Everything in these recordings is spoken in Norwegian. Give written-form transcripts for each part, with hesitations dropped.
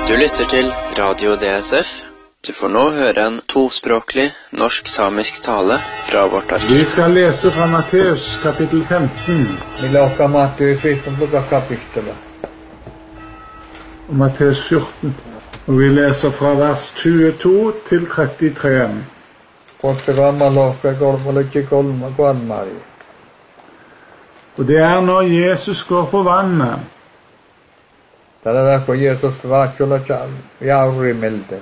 Du lytter til Radio DSF. Du får nå høre en tospråklig norsk-samisk tale fra vårt arkiv. Vi skal lese fra Matteus kapittel 15. Millä alkaa Matteus 15 kapittelet. Og Matteus 14. Og vi leser fra vers 22 til 33. Koska kammalokka kolmalekki kolma kvanmari. Og det er når Jesus går på vannet. Tällä kun Jeesus vaatjolla jaurimelten.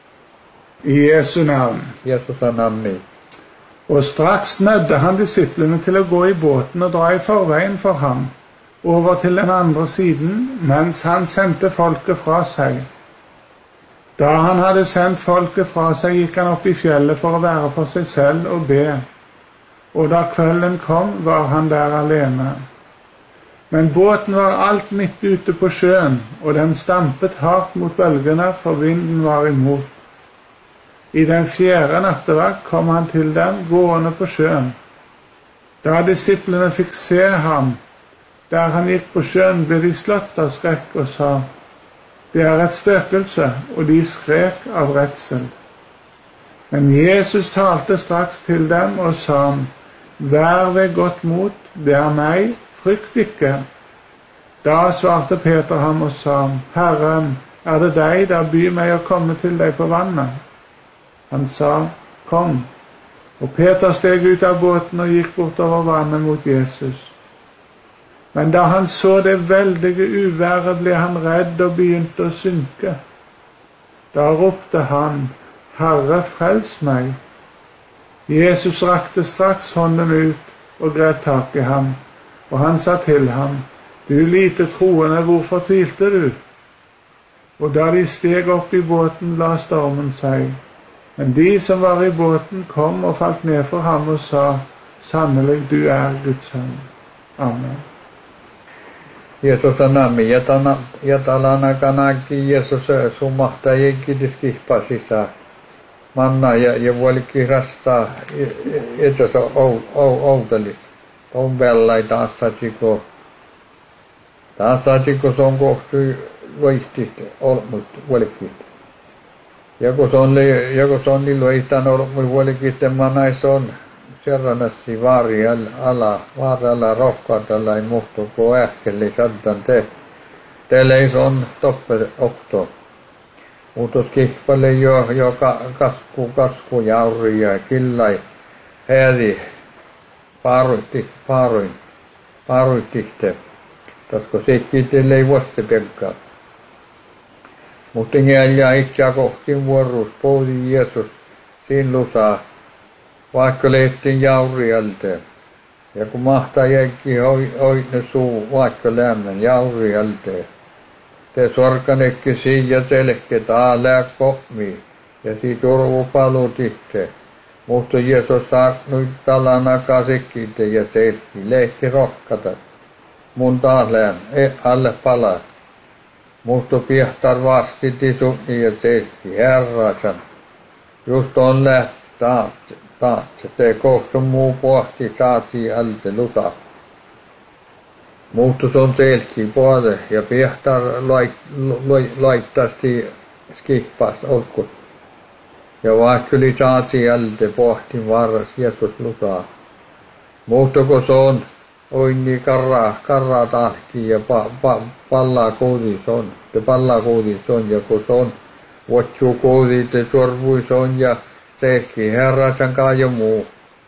I Jesu navn. Jeesus on namni. Og straks nødde han disiplene til å gå i båten og dra i forveien for ham, over til den andre siden, mens han sendte folket fra seg. Da han hadde sendt folket fra seg, gikk han opp i fjellet for å være for seg selv og be. Og da kvelden kom, var han der alene. Men båten var alt midt ute på sjøen, og den stampet hardt mot bølgene, for vinden var imot. I den 4. nattevakt kom han til dem, gående på sjøen. Da disiplene fikk se ham, der han gikk på sjøen, ble de slått av skrekk og sa, «Det er et spøkelse», og de skrek av redsel. Men Jesus talte straks til dem og sa, «Vær ved godt mot, det er meg, frykt ikke». Da svarte Peter ham og sa, «Herre, er det deg, da by meg å komme til deg på vannet?» Han sa, «Kom». Og Peter steg ut av båten og gikk bortover vannet mot Jesus. Men da han så det veldige uværet, ble han redd og begynte å synke. Da ropte han, «Herre, frels meg!» Jesus rakte straks hånden ut og grep tak i ham, og han sa til ham, «Du lite troende, hvorfor tvilte du?» Og da de steg opp i båten, la stormen seg. Men de som var i båten, kom og falt ned for ham og sa, «Sannelig, du er Guds sønn.» Amen. Jeesus on namni. Jatalana kanaki Jeesus sumahtaa jekkitis kihpasissa. Manna ja vuolikki rastaa etös outelis. On vellai taas saatiko se on kohtu loihtista olmut vuolikkista. Ja kun se on niin loihtaan olmut vuolikista, manais on serranassi vaaralla rohkaatalla ei muhtu, kun ähkeli saddan teillä ei on toppe okto. Muutos kihpalle jo kasku jauri ja killai häri paaruittihte. Tasko seikkiitelle ei vuoste pelkkaa. Mutta ngääljää itseä kohtiin vuorossa poudi Jeesus siinä lusaa. Vaikka leettiin jaurialteen. Ja kun mahtaa jäikki oitne suu vaikka lämmön jaurialteen. Te sorkanekki siinä selkeä aalää kohmi. Ja siitä urvu palutihte. Mutta Jeesus saaknui talanakaa sekkiite ja selki. Lehti rohkata. Mun tahlään alle palaa. Mutta piehtar vastiti sunni ja selki. Herrasan. Just on lähtää. Se kohta muu pohti saatiin alta luta. Muuttus on selki puolelle ja piehtar laittasti skippas olkut. Ja vaikka oli saatiin alta pohtin varras Jeesus lutaa. Muuttuko se on oini karraa tahki ja pallaa koudis on. Se pallaa koudis on ja kun se on vuotsuu koudit ja sorvuis on ja selki herrasan kaajo muu.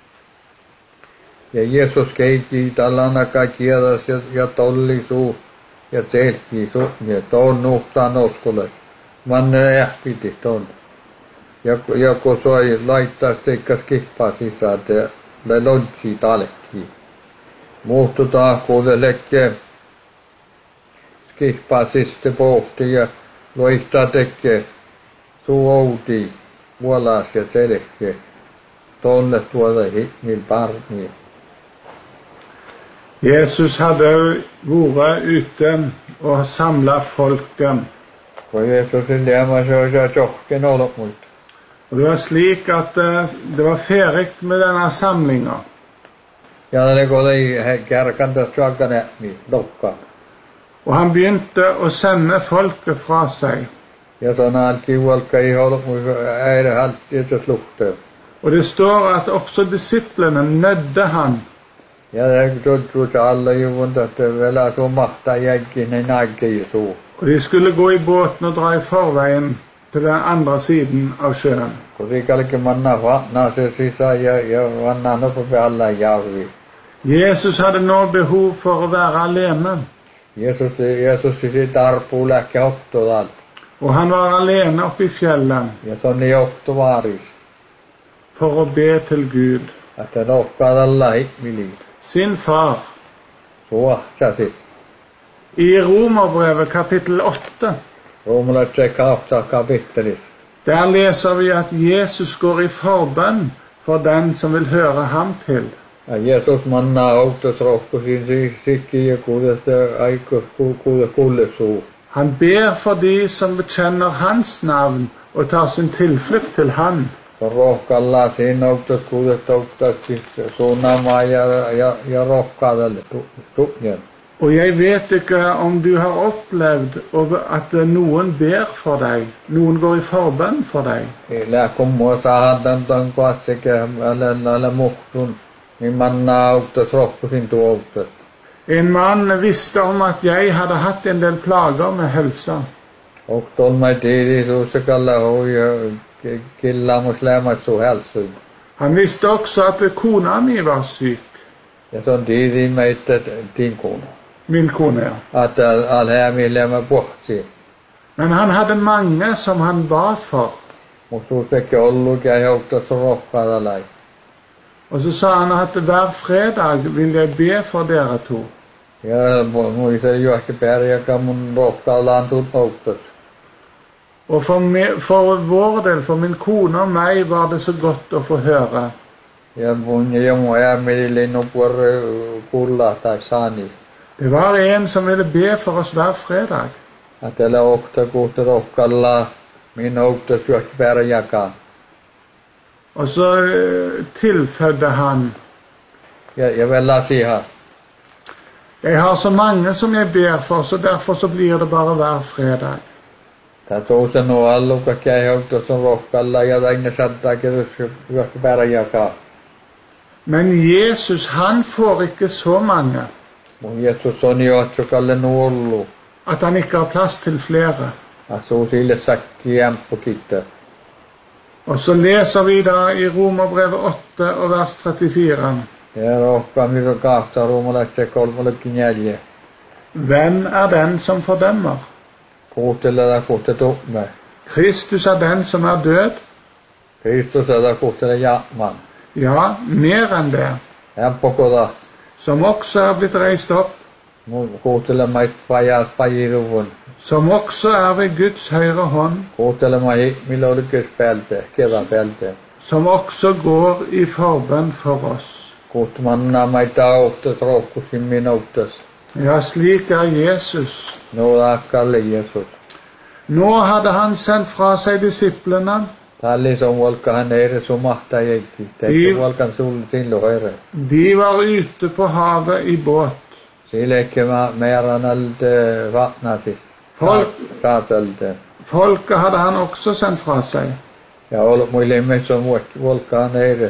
Ja Jeesus keikki talanakaa kiedas ja tolli suu ja selki suu ja toon nuhtaan oskolle. Manne ähpiti ton. Ja kun soi laittaa steikkas kihpaa sisään ja le lontsi talekki. Muuttu tahkuude lekke kihpaa siste pohti ja loihtaa tekee suu outi. Vuolas ja selkeä. Tonne tuolla niin parni. Jesus hadde vært ute og samlet folket. Kun Jeesusin lämä se on tjohken ollut muita. Og det var slik at det var ferdig med denne samlingen. Ja det går ei kärkanta tjagane niin lokka. Og han begynte å sende folket fra seg. Ja sånn alltid valka I holdt det alltid til slukte. Og det står at også disiplene nødde han. Ja, jeg trodde til alle jorden at det vel at hun makta jeg inn I nagge I så. Og de skulle gå I båten og dra I forveien til den andre siden av sjøen. Og det kan ikke manna fatna, så sa jeg vanna nå på alle jarvi. Jesus hadde nå behov for å være alene. Jesus sitt arpo läkki hoktodal. Og han var alene oppe I fjellet Ja sånn I oktovaris. for å be til Gud, Att det rokkade alla hikmili. sin far. Så ahta sitt. I Romerbrevet kapittel 8, Romerna tsekka ofta kapittelis. der leser vi at Jesus går I forbønn for den som vil høre ham til. Ja Jesus manna autos rokko sin sikki ja kuudesta aiku kuulesu. Han ber for de som bekjenner hans navn og tar sin tilflukt til han. Så rokkalla sin autos kuudesta suunamaa ja rokkadalle tuknjen. Og jeg vet ikke om du har opplevd at noen ber for deg, noen går I forbønn for deg. Ila kummo sahadan tan kuassike ala muhtun. Min manna autos rokko sin tuoutos. En mann visste om at jeg hadde hatt en del plager med helsa. Och tolmai tiidi suusekalla hui killa muslimat su hälsui. Han visste også at kona mi var syk, Ja son tiidi meitä tinkuna. min kone. Ja. Att alhämilemme pohti. Men han hadde mange som han ba for. Mutta suusekki ollut ja jouttas rohkaadalai. Og så sa han at hver fredag vil jeg be for dere to. Ja muista juokki pärjäkä mun rohkaalaan tutnouttas. Og for vår del, for min kone og meg, var det så godt å få høre. Ja mun ja mun ämilille nupur kulla tai sani. Det var en som ville be for oss hver fredag. Att älä okta kuuta rohkaalla min outtas juokki pärjäkä. Og så tilfødde han: Ja vella siha. jeg har så mange som jeg ber for, så derfor så blir det bare hver fredag. Tätä no alluka käihauta on rohkalla ja aina saattaa juokki pärjäkä. Men Jesus, han får ikke så mange Mun Jeesus on juotsukalle nuollu. at han ikke har plass til flere. Asuu sille sakki jämppukitte. Og så leser vi da I Romerbrevet 8 og vers 34. Ja rohkaa miro kahta ruumalaisen kolmallekin jälje. Hvem den som fordømmer? Kuuttele tumme. Kristus den som død? Kristus kuuttele jaman. Ja, mer enn det. Jämppukoda. Som også blitt reist opp. Mun kuuttele mait pajiruvun. Som også ved Guds høyre hånd. Kuuttele mai milorikes pälte, kevään pälte. Som også går I forbønn for oss. Kuutmanna maita auttas rohkusin minuuttas. Ja, slik Jesus. No akkalle Jeesus. Nå hadde han sendt fra seg disiplene. Tallis on volkahan eire sumahta jekki. Teikki volkan silloin höire. De var ute på havet I båt. Silekki meran alde vatnasi. Saatelte. Folket hadde han også sendt fra seg. Ja ollut muille messon volkahan eire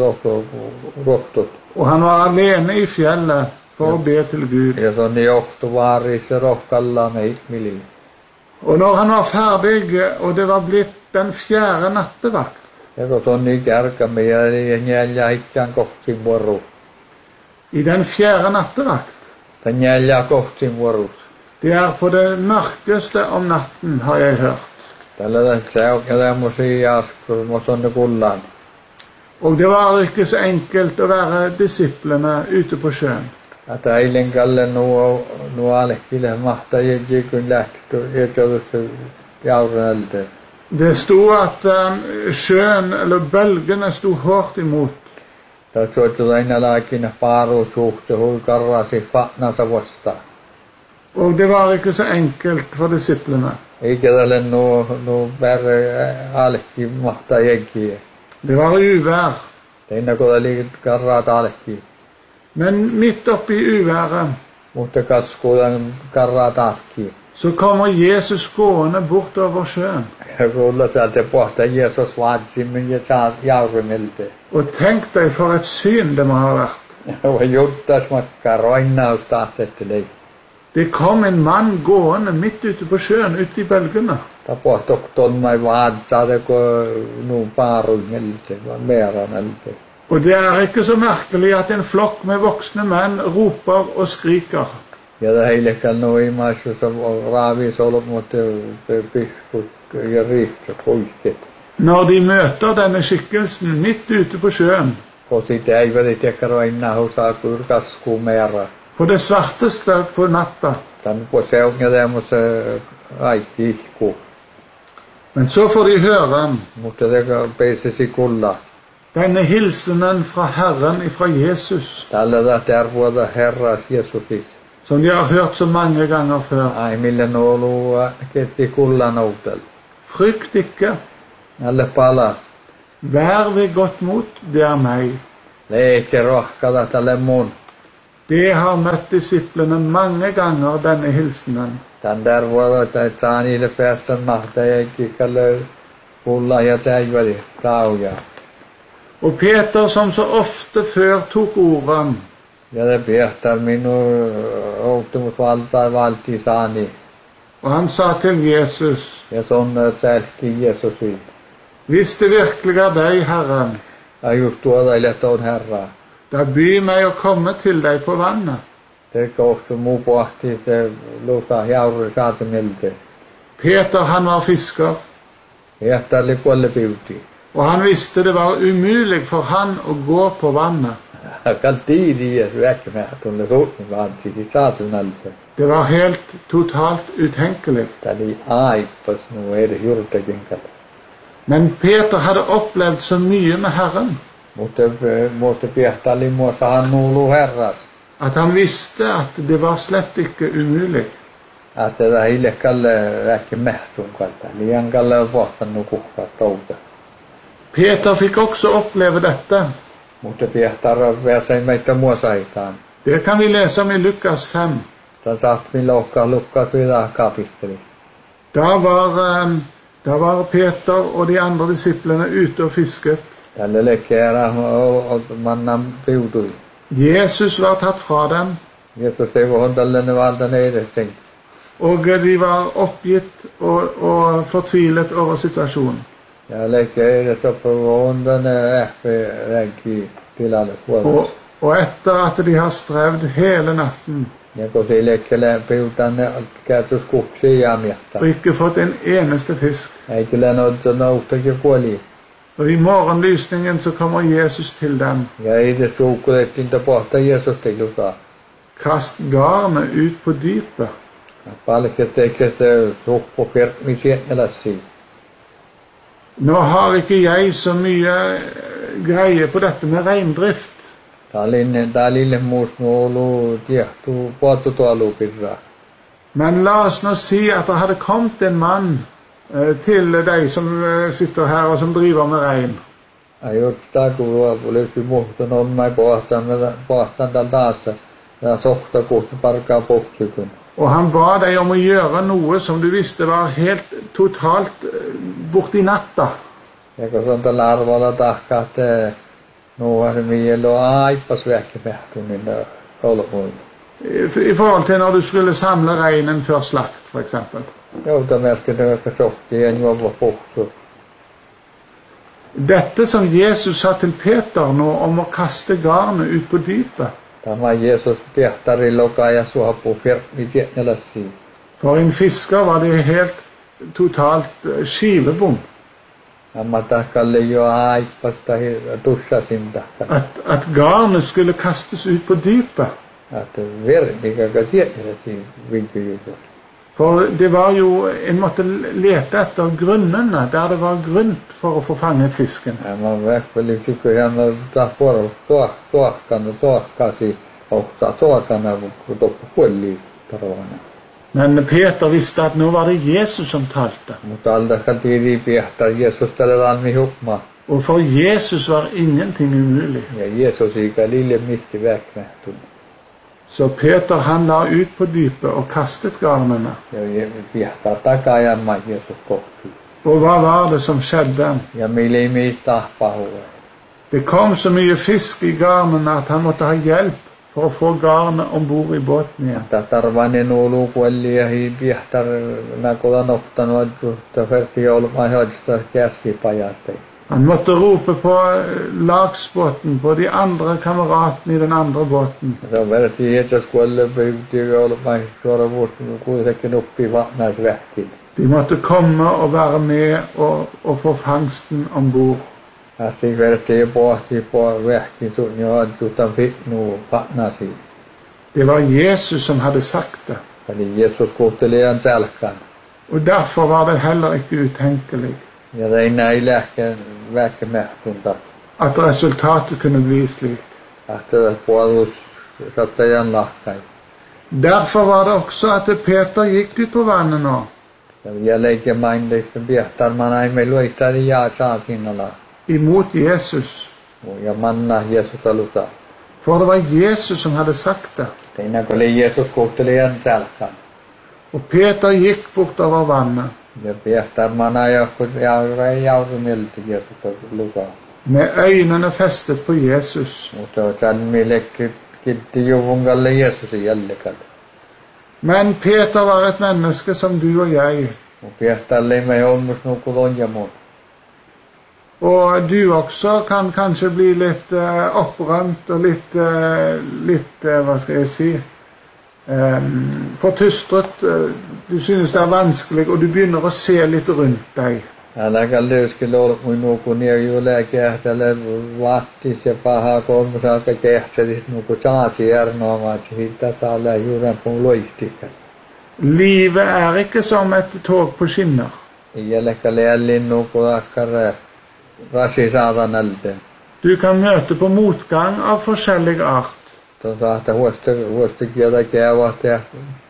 rohtut. Og han var alene I fjellet for å be til Gud. Ja son johtuvaris rohkalla med mili. Og når han var ferdig, og det var blitt den 4. nattevakt, Ja kun son niin kärkämme ja njälja hitkään kohtiin vuoru. I den 4. nattevakt, Tän njälja kohtiin vuorus. det på det mørkeste om natten, har jeg hørt. Tällä se on tämmöisiä askur, mosonne kullaan. Og det var ikke så enkelt å være disiplene ute på sjøen. Että eilen kalle nuo alekille mahtaa jekun lähtö, etöydessä jaureneltä. Det stod at sjøen, eller bølgene, stod hårdt imot. Tässä on aina laikina paaru suhte, hui karrasi fatnansa vastaan. Og det var ikke så enkelt for disiplene. Eikä tälle nuo värre alekki mahtaa jekkiä. Det var uvær. Teinä kun oli karraat alekki. Men midt oppi uværet, Mutta kaskuudan karraat alekki. Så kommer Jesus gående bort over sjøen. Kuulla sieltä pohta Jeesus vaatsi ja saa jaurimilta. Og tenk deg for et syn det må ha vært. Ja juttas makka roinnaus taas ettei. Det kom en mann gående midt ute på sjøen, ute i bølgene. Ta pohtok tonnai vaatsaade ko nu paarumilta, vaan meeranilta. Og det er ikke så merkelig at en flokk med voksne menn roper og skriker. Ja heillekään no imaisu som raavis ollut, mutta piskut ja riiksut huikket. Når de møter denne skikkelsen midt ute på sjøen, Og sitten äivät tekkaroinna husaa kurkasku meera. på det svarteste på natta. Tän på seunga tämmössä aikki ihku. Men så får de høre Mutta teka peisesi kulla. denne hilsenen fra Herren, fra Jesus, Tällä tervuota Herra Jeesusis. som de har hørt så mange ganger før. Ai millä nolu ketti kulla noutel. Frykt ikke, Alle pala. vær ved godt mot, det er meg. Leike rohkata tälle mun. Det har møtt disiplene mange ganger, denne hilsenen. Tän tervuota saa niille päästä mahtaa eikä kalle kulla ja täivali tauja. Og Peter, som så ofte før tok ordet, Ja det piehtar minun outumusvaltaa valti saani. og han sa til Jesus, Ja son sälki Jeesusin. hvis det virkelig er deg, Herren, Ja just tuoda ilta on Herra. da by meg å komme til deg på vannet. Teka också muu pohti se luuta jauri saatimilta. Peter, han var fisker, Jähtäli kuolle piuti. og han visste det var umulig for han å gå på vannet. Kan tiidi ja väkmä tunne suutni vaansikin saatimilta. Det var helt totalt utenkelig. Tali aipas nu eri jurtakin kata. Men Peter hadde opplevd så mye med Herren, Mutta piehtali mua saan nuulu Herras. at han visste at det var slett ikke umulig. Että tämä hiljakalle väkmähtun kalta. Liian kalle on pohtanut kuhkaa touta. Peter fikk også oppleve dette. Mutta piehtar pääsee meitä muosaitaan. Det kan vi lese om i Lukas 5. Tän saat millä uhkaa lukkaa kyllä kapitteli. Da var Peter og de andre disiplene ute og fisket. Tälle lekkeera mannan piutui. Jesus var tatt fra dem, Jeesus ei vohon tällainen valtan edestin. og de var oppgitt og fortvilet over situasjonen. Ja lekke edessä vohon tänne räkki tilalle puolella. Og etter at de har strevd hele natten Ja kun se lekkele piutan käytös kuksi ja miettä. og ikke fått en eneste fisk. Ei kyllä noustakin kuoli. Og i morgenlysningen så kommer Jesus til dem. Ja ei det suukutettiin pohta Jeesus teluta. Kast garnet ut på dypet. Palket tekee se suppu firmisiä elässiin. Nå har ikke jeg så mye greie på dette med reindrift. Tää lille muus nu ollut tiehtuu puoltutualupirraa. Men la oss nå si at det hadde kommet en mann til deg som sitter her og som driver med rein. Aiot sitä kun löytyy muhton on mai pohtan tällä taas. Ja sohta kohti parkaa poksykun. Og han ba deg om å gjøre noe som du visste var helt totalt borti natta. Ja kun se on tällä arvoilla tahkaa, että nuohon mielo aipas väkkimähtyy, niin kolmuin. I forhold til når du skulle samle reinen før slakt, for eksempel. Joutamerkki nöökkä sohti ja juova poksu. Dette som Jesus sa til Peter nå om å kaste garnet ut på dypet. Tämä Jeesus tehtari lokaa ja suopuu firmisiä elässiin. For en fisker var det helt totalt skivebom. Amma tahkalle jo aipasta tussasin tahka. At garnet skulle kastes ut på dypet. Että vermikaga tietäisiin vinkyjytä. For det var jo, en måtte lete etter grunnene, der det var grunn for å få fanget fisken. Mä vähveli tykyhän tahporo tuohkasi ottaa tuokana kun toppu kuolli tarovana. Men Peter visste at nå var det Jesus som talte. Mutta aldaka tiidi piehtaa Jeesus tälle lanmi hukma. Og for Jesus var ingenting umulig. Ja Jeesus ikä lille mitti väkmähtun. Så Peter han la ut på dypet og kastet garnene. Ja viehtaa takajamma Jeesus kohti. Og hva var det som skjedde? Ja milimi tahpahuve. Det kom så mye fisk i garnene at han måtte ha hjelp for å få garnet ombord i båten igjen. Tarvani nuulu kuelli ja viehtar nakola noktan wadjuhta ferti olma hodsta käsipajastei. Han måtte rope på lagsbåten, på de andre kameratene i den andre båten. Se verti Jeesus kuelle pyyhti olma suora vuosin kuitenkin uppi vatnaisvähkin. De måtte komme og være med og få fangsten ombord. Asi verti pohti på vähkin sun ja wadjuhta fitnu vatnasi. Det var Jesus som hadde sagt det. Eli Jeesus kuunteli ihan selkään. Og derfor var det heller ikke utenkelig Ja reina ei lääkemehtunta. at resultatet kunne bli slik. Että puolus sattajan lahkai. Derfor var det også at Peter gikk ut på vannet nå, Ja leike maindeista viehtar man ei me luitari jaa saa sinnalla. imot Jesus. Ja manna Jeesus aluta. For det var Jesus som hadde sagt det. Teina kun oli Jeesus kuunteli ihan selkään. Og Peter gikk bortover vannet Ja viehtar man ei jaurunilti Jeesus aluta. med øynene festet på Jesus. Mutta salmille kitti juvungalle Jeesus jällekat. Men Peter var et menneske som du og jeg. Viehtalle me olmus nukkulon ja mun. Og du også kan kanskje bli litt opprømt og litt hva skal jeg si, fortystret. Du synes det er vanskelig, og du begynner å se litt rundt deg. Älä löskele ollut nuku niujulee kehtele vattis ja paha kolmusaaka kehtelis nuku saasi ernoamaan, että siitä saa lähe juuren puun loihtikä. Livet er ikke som et tog på skinner. Iälläkä leällin nuku akkar rasi saatan älteen. Du kan møte på motgang av forskjellig art. Tuossa, että huosta kieltä käyvät ja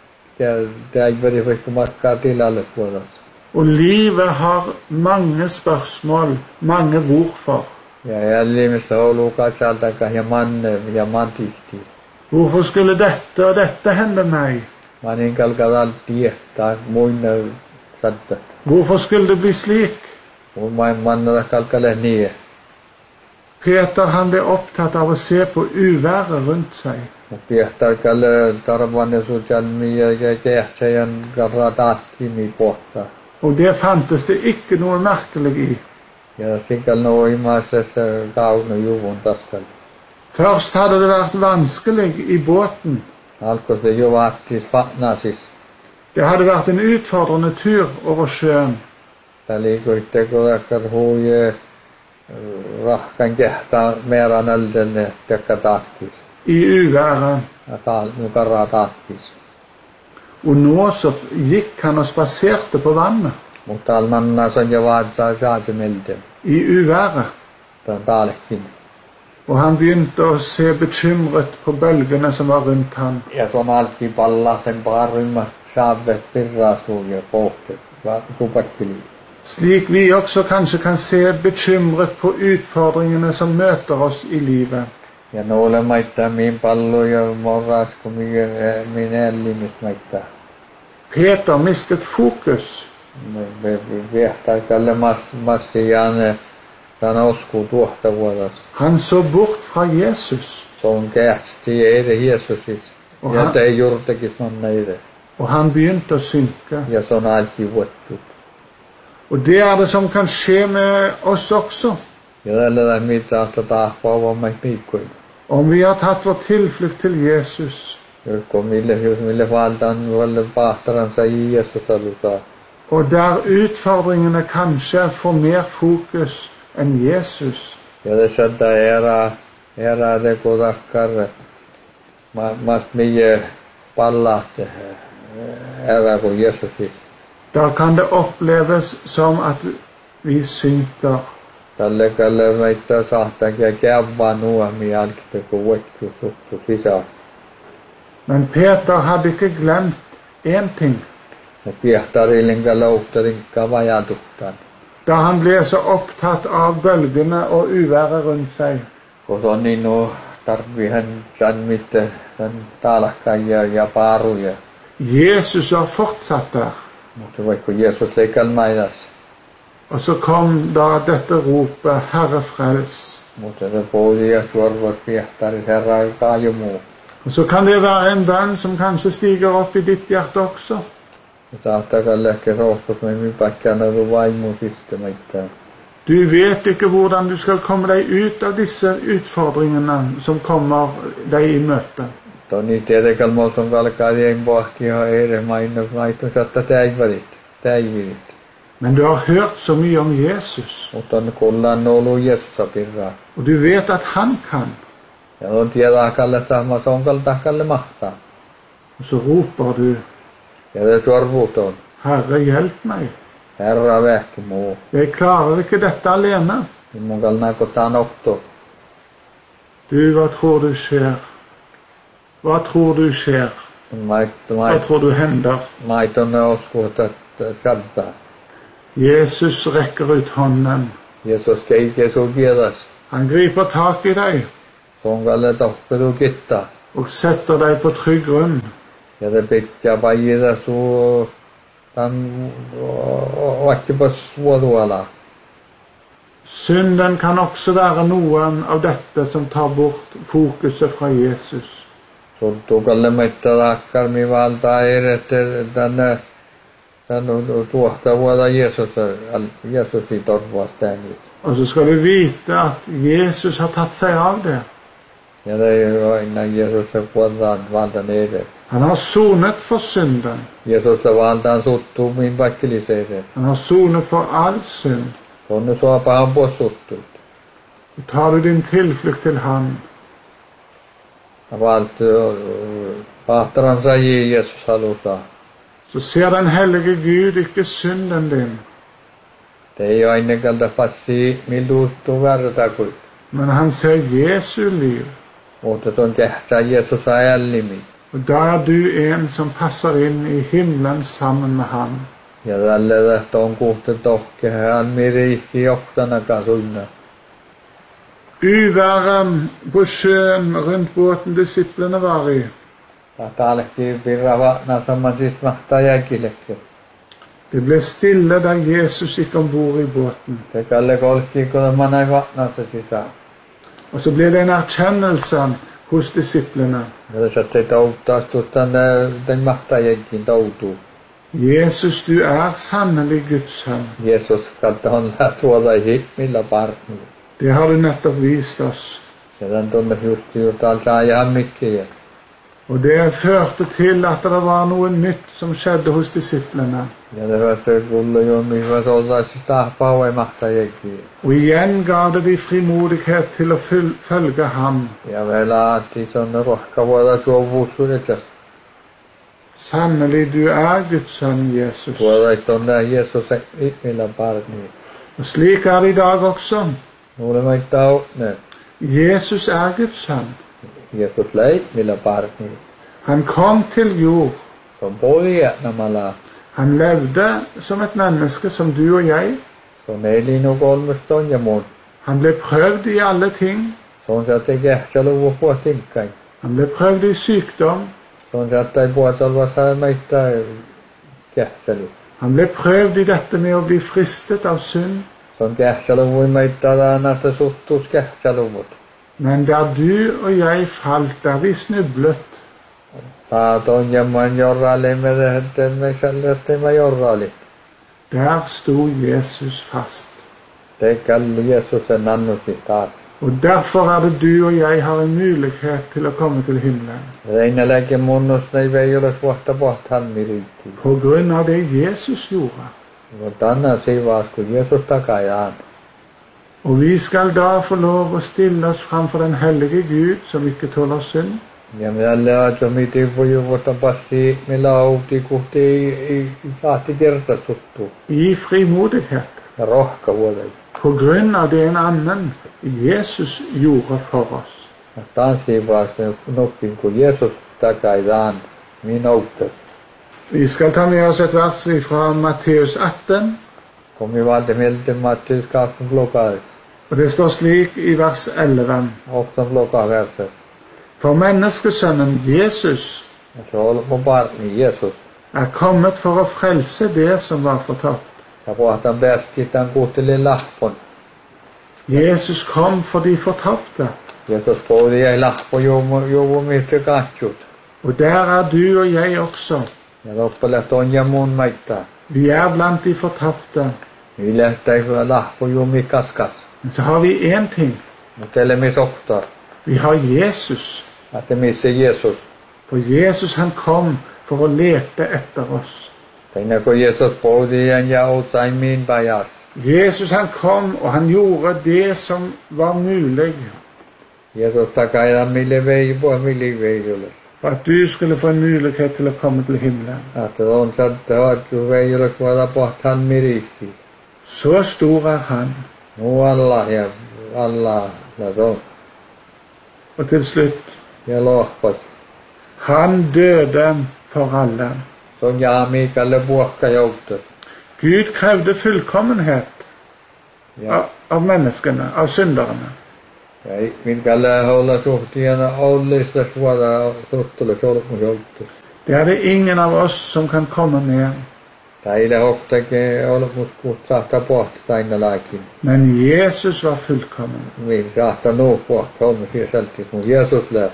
täiveri vaikka makkaa tilalle puolesta. Og livet har mange spørsmål, mange hvorfor. Ja jällimistä olukatsaltakaan ja mantihti. Hvorfor skulle dette og dette hende meg? Manin kalkadal tietää muina satta. Hvorfor skulle det bli slik? Mun mannalla kalkale nie. Peter han ble opptatt av å se på uværet rundt seg. Piehtar kalle tarvanne sujalmia ja kehtsäjän karrataatkimi kohta. Og det fantes det ikke noe merkelig i. Ja sikal no imasessa kaunu juvun tassal. Først hadde det vært vanskelig i båten. Alko se jo vaattis fatnasis. Det hadde vært en utfordrende tur over sjøen. Tää liikuitte kodakkar huuje rahkan kehtaa meran äldenne tekka taattis. I uværet. Ja nu karrataattis. Og nå så gikk han og spaserte på vannet. Mutta almanna son jo vaatsaa saatimilten. I uværet. Tää on taalekin. Og han begynte å se bekymret på bølgene som var rundt han. Ja son alki pallasen parrimma saavet pirraasuu ja pohtet. Tupakkili. Slik vi også kanskje kan se bekymret på utfordringene som møter oss i livet. Ja noole maittaa mihin pallo ja morrasku min ellimist maittaa. Peter mistet fokus. Viehtaa kalle massi jaane sana uskuu tuohta vuodas. Han så bort fra Jesus. Se on kähti eide Jeesusis. Ja te juurtekis manna eide. Og han begynte å synke. Ja se on alki vuottut. Og det er det som kan skje med oss også. Ja tällä mitä tahpaa mai piikkuin. Om vi har tatt vår tilflukt til Jesus. Jos mille valtaan valle pahtaransa i Jeesus alutaa. Og der utfordringene kanskje får mer fokus enn Jesus. Ja tässä era de kodakkar mas mie pallaat era kuin Jeesusis. Da kan det oppleves som at vi synker. Kalle meitä sahtakin kävää nuomi alkite kun vuottu suttu sisään. Men Peter hadde ikke glemt én ting. Ja piehtarillinka louktarinka vajatuktaan. Da han ble så opptatt av bølgene og uværet rundt seg. Kun on niin tarvihan sanmitte san talakkaja ja paruja. Jesus var fortsatt der. Mutta vaikka Jeesus ei kalmaidas. Og så kom da dette ropet, Herre frels. Mutta se podia suorvat viehtari herra kaajumu. Og så kan det være en bønn som kanskje stiger opp i ditt hjerte også. Saattaa kallekke rohtos med min pakkana du vaimu systeemittää. Du vet ikke hvordan du skal komme deg ut av disse utfordringene som kommer deg i møte. Toni tietenkalmolton kalkaadien pohtia ere maito saattaa täivirit. Men du har hørt så mye om Jesus. Mutta on kullaan ollut Jeesusa pirraa. Og du vet at han kan. Ja on tiedä kalle sama sonkalta kalle mahtaa. Og så roper du, Ja det sorvuuton. Herre, hjelp meg. Herra vähki muu. Jeg klarer ikke dette alene. Mun kalnaa kotaan okto. Du, hva tror du skjer? Hva tror du skjer? Hva tror du hender? Maiton oskuuta kadda. Jesus rekker ut hånden. Jeesus keike su kiedas. Han griper tak i deg Sonkalle tohpedu kitta. og setter deg på trygg grunn. Ja det pitää paijida su tan vakkipas vuotuala. Synden kan også være noen av dette som tar bort fokuset fra Jesus. Sottu kalle metta takkarmi valtaa edette tänne tuohta vuota Jeesusi torvastäni. Og så skal du vite at Jesus har tatt seg av det. Ja det ei aina Jeesus vuotaan valta nere. Han har sonet for synden. Jeesus valtaan suttuu min pakkiliseeseen. Han har sonet for all synd. Sonne suopahan possuttuut. Tar du din tilflukt til han, Valt pahtaran saji Jeesus halutaan. så ser den hellige Gud ikke synden din, Det ei aina kalta passi milluuttuu vertakut. men han ser Jesu liv. Mutta se on kehtää Jeesus ajallimi. Og da er du en som passer inn i himmelen sammen med han. Ja tälle tähtä on kuhte tohke hän miriikki johtanakaan sunna. Uværet på sjøen rundt båten disiplene var i, Taalekki pirra vatna saman siis mahtaa jäkilekki. det ble stille da Jesus gikk ombord i båten. Te kalle kolkki kun manai vatnassa sisään. Og så ble det en erkjennelse hos disiplene. Ja se ei touttaas tänne den mahtaa jäkkiin toutuu. Jesus, du er sannelig Guds sønn. Jeesus kalta on tuolla himmillä parni. Det har du nettopp vist oss. Ja tän tunne just alta ja mikkiä. Og det førte til at det var noe nytt som skjedde hos disiplene. Ja det var se kullu jo mihin olla sitä pauai mahtaa jäkkiä. Og igjen ga det de frimodighet til å følge ham. Ja vielä atti sonne rohka vuoda tuovuussuudesta. Sannelig, du er Guds sønn, Jesus. Tuoda tonne Jeesus himmillä parni. Og slik er det i dag også. Nuulema tautne. Jesus er Guds sønn. Jeesus lei millä parni. Han kom til jord. Som poja namala. Han levde som et menneske som du og jeg. Som elinu kolmeston ja muun. Han ble prøvd i alle ting. Som saatte kähtsäluvu puotinkai. Han ble prøvd i sykdom. Som saattai puotalva saa meitä kähtsälu. Han ble prøvd i dette med å bli fristet av synd. Som kähtsäluvu meitä laanasta suttuus kähtsäluvut. Men der du og jeg falt, der vi snublet, Paaton ja man jorraali merehetten me sellette mä jorraali. der sto Jesus fast. Te kalli Jeesusen annusi taas. Og derfor er det du og jeg har en mulighet til å komme til himmelen. Reinäläkin munnus ei ole vuotta pohtaan miriitti. På grunn av det Jesus gjorde. Mutta anna siivas kun Jeesus takajaan. Og vi skal da få lov å stille oss framfor den hellige Gud som ikke tåler synd. Ja me alle atomiti vuotta passi me lauti kuhti ei saatti kertasuttu. I frimodighet. Ja rohka vuodai. På grunn av det en annen Jesus gjorde for oss. Tanssiivas nokkin kun Jeesus takajaan minoutas. Vi skal ta med oss et vers fra Matteus 18. Kom i valde mieltä Matteus 2 lukaat. Og det står slik i vers 11. Också blåka verset. For menneskesønnen Jesus Så håller på barn Jesus. er kommet for å frelse det som var fortapt. Ja puhutaan bästi tämän kuunteli lahpon. Jesus kom for de fortapte. Jesus poudi ei lahpo juomu mistä katsut. Og der er du og jeg også. Ja loppulet on ja mun maittaa. Vi er blant de fortapte. Vi lähtee lahpo juomi kaskas. Men så har vi én ting. Mutta elemi sohtaa. Vi har Jesus. Että missä Jesus. For Jesus han kom for å lete etter oss. Teina kun Jesus poudi ja outsain min pajas. Jesus han kom og han gjorde det som var mulig. Jesus takaida mille vei på mille veijulle. For at du skulle få en mulighet til å komme til himmelen. Että on saattaa att veijulle kuolla pohtaan mirikki. Så stor er han. Nu Allah ja Allah la on. Og til slutt, Ja lohpas. han døde for alle. Så ja Mikael puokka jouttu. Gud krevde fullkommenhet Ja. av menneskene, av synderne. Ja Mikael olla suhtiana ollista suoda suhtule solmu jouttu. Det er det ingen av oss som kan komme med. Teille hohtake olmus kutsahta pohta aina laakin. Men Jesus var fullkommen. Vi saattaa nuo pohta olmu sieselti. Mun Jeesus lää.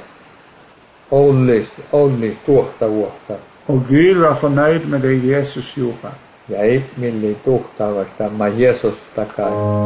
Ollis tuohta vuotta. Og Gud var fornøyd med det Jesus gjorde. Ja ei milli tuhtaavasta, mä Jeesus takaa.